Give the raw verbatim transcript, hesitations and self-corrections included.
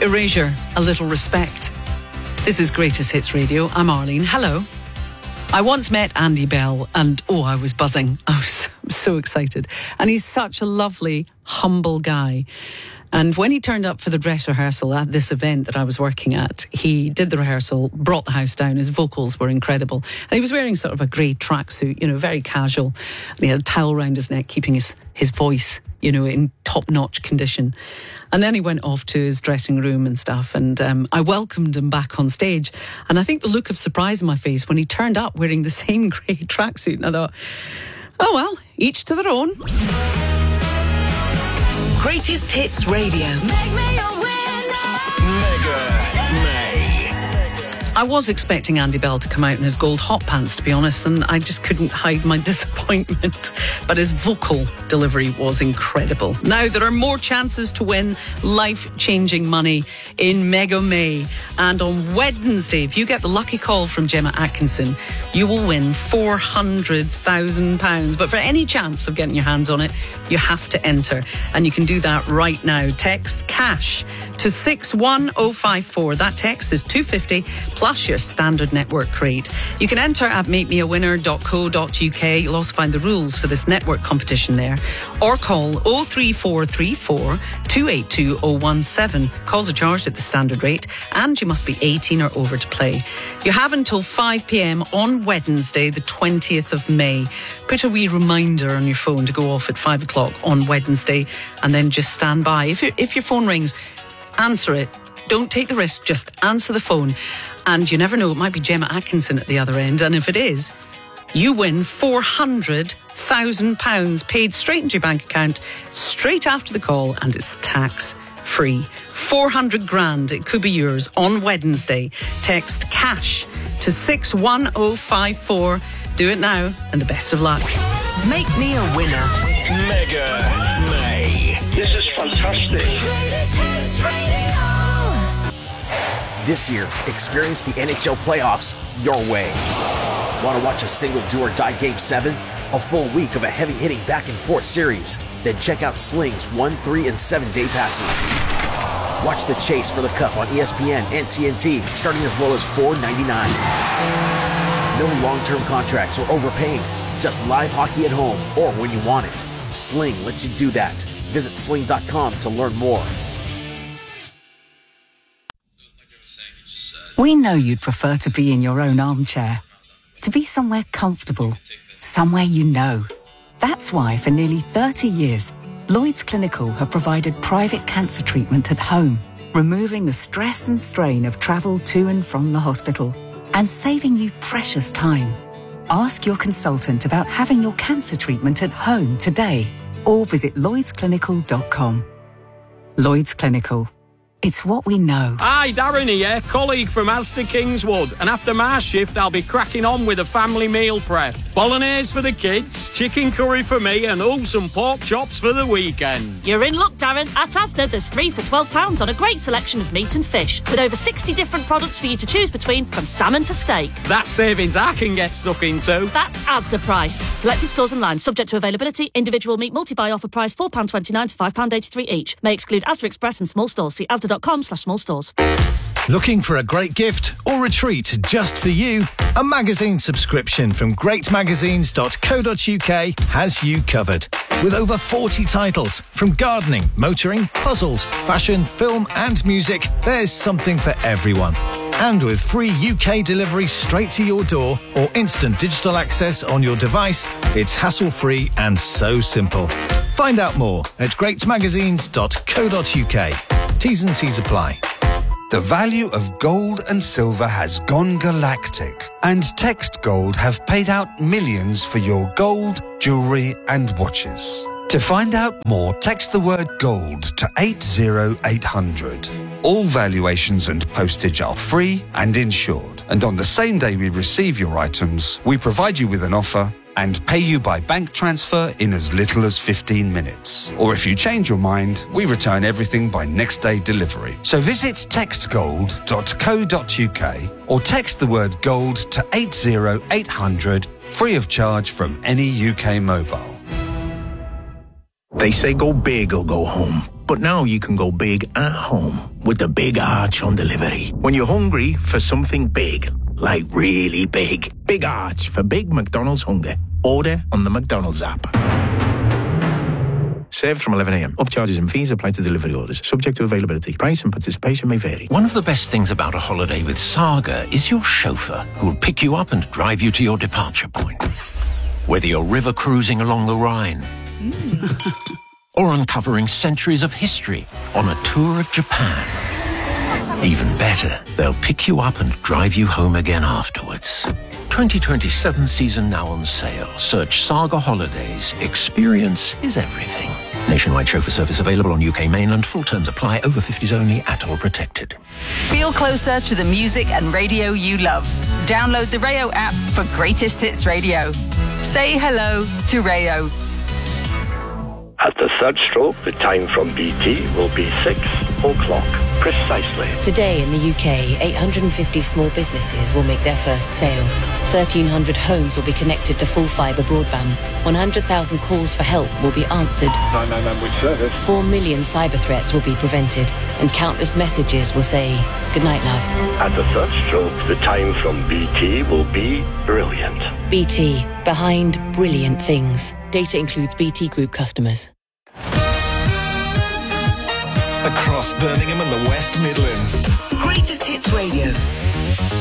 Erasure, A Little Respect. This is Greatest Hits Radio. I'm Arlene. Hello. I once met Andy Bell and, oh, I was buzzing. I was so excited. And he's such a lovely, humble guy. And when he turned up for the dress rehearsal at this event that I was working at, he did the rehearsal, brought the house down. His vocals were incredible. And he was wearing sort of a grey tracksuit, you know, very casual. And he had a towel around his neck, keeping his, his voice, you know, in top-notch condition. And then he went off to his dressing room and stuff. And um, I welcomed him back on stage. And I think the look of surprise on my face when he turned up wearing the same grey tracksuit. And I thought, oh, well, each to their own. Greatest Hits Radio. Make me a winner. Mega May. I was expecting Andy Bell to come out in his gold hot pants, to be honest, and I just couldn't hide my disappointment. But his vocal delivery was incredible. Now, there are more chances to win life-changing money in Mega May. And on Wednesday, if you get the lucky call from Gemma Atkinson, you will win four hundred thousand pounds. But for any chance of getting your hands on it, you have to enter. And you can do that right now. Text CASH to six one oh five four. That text is two hundred fifty plus your standard network rate. You can enter at make me a winner dot co dot uk. You'll also find the rules for this network competition there. Or call oh three four three four, two eight two oh one seven. Calls are charged at the standard rate and you must be eighteen or over to play. You have until five p.m. on Wednesday, the twentieth of May. Put a wee reminder on your phone to go off at five o'clock on Wednesday and then just stand by. If, if your phone rings, answer it. Don't take the risk, just answer the phone. And you never know, it might be Gemma Atkinson at the other end. And if it is, you win four hundred thousand pounds paid straight into your bank account, straight after the call, and it's tax free. four hundred grand, it could be yours on Wednesday. Text CASH to six one oh five four. Do it now, and the best of luck. Make me a winner. Mega May. This is fantastic. This year, experience the N H L playoffs your way. Want to watch a single do-or-die Game seven? A full week of a heavy-hitting back-and-forth series? Then check out Sling's one, three, and seven day passes. Watch the chase for the Cup on E S P N and T N T, starting as low as four ninety-nine. No long-term contracts or overpaying. Just live hockey at home or when you want it. Sling lets you do that. Visit sling dot com to learn more. We know you'd prefer to be in your own armchair, to be somewhere comfortable, somewhere you know. That's why for nearly thirty years, Lloyds Clinical have provided private cancer treatment at home, removing the stress and strain of travel to and from the hospital and saving you precious time. Ask your consultant about having your cancer treatment at home today or visit lloyds clinical dot com. Lloyds Clinical. It's what we know. Hi, Darren here, colleague from Asda Kingswood. And after my shift, I'll be cracking on with a family meal prep. Bolognese for the kids, chicken curry for me, and oh, some pork chops for the weekend. You're in luck, Darren. At Asda, there's three for twelve pounds on a great selection of meat and fish, with over sixty different products for you to choose between, from salmon to steak. That's savings I can get stuck into. That's Asda price. Selected stores and lines, subject to availability. Individual meat multi-buy offer price four pounds twenty-nine to five pounds eighty-three each. May exclude Asda Express and small stores. See asda dot com slash small stores. Looking for a great gift or a treat just for you? A magazine subscription from great magazines dot co dot uk has you covered. With over forty titles, from gardening, motoring, puzzles, fashion, film and music, there's something for everyone. And with free U K delivery straight to your door or instant digital access on your device, it's hassle-free and so simple. Find out more at great magazines dot co dot uk. T's and C's apply. The value of gold and silver has gone galactic, and Text Gold have paid out millions for your gold, jewellery and watches. To find out more, text the word gold to eight zero eight hundred. All valuations and postage are free and insured, and on the same day we receive your items, we provide you with an offer and pay you by bank transfer in as little as fifteen minutes. Or if you change your mind, we return everything by next day delivery. So visit text gold dot co dot uk or text the word gold to eight zero eight hundred, free of charge from any U K mobile. They say go big or go home. But now you can go big at home with the Big Arch on delivery. When you're hungry for something big, like really big, Big Arch for big McDonald's hunger. Order on the McDonald's app. Served from eleven a.m. Upcharges and fees apply to delivery orders. Subject to availability. Price and participation may vary. One of the best things about a holiday with Saga is your chauffeur, who'll pick you up and drive you to your departure point. Whether you're river cruising along the Rhine mm. or uncovering centuries of history on a tour of Japan. Even better, they'll pick you up and drive you home again afterwards. twenty twenty-seven season now on sale. Search Saga Holidays. Experience is everything. Nationwide chauffeur service available on U K mainland. Full terms apply. Over fifties only. At all protected. Feel closer to the music and radio you love. Download the Rayo app for Greatest Hits Radio. Say hello to Rayo. At the third stroke, the time from B T will be six o'clock precisely. Today in the U K, eight hundred fifty small businesses will make their first sale. thirteen hundred homes will be connected to full fibre broadband. one hundred thousand calls for help will be answered. nine nine nine, which service? four million cyber threats will be prevented. And countless messages will say, "Good night, love." At the third stroke, the time from B T will be brilliant. B T, behind brilliant things. Data includes B T Group customers. Across Birmingham and the West Midlands. Greatest Hits Radio.